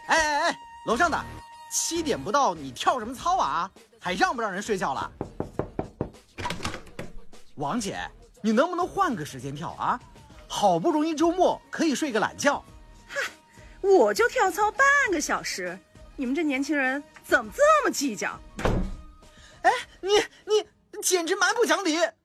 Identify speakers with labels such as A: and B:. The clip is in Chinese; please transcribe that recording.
A: 哎，楼上的，7点不到，你跳什么操啊？还让不让人睡觉了？王姐，你能不能换个时间跳啊？好不容易周末可以睡个懒觉。
B: 嗨，我就跳操半个小时，你们这年轻人怎么这么计较？
A: 哎，你简直蛮不讲理！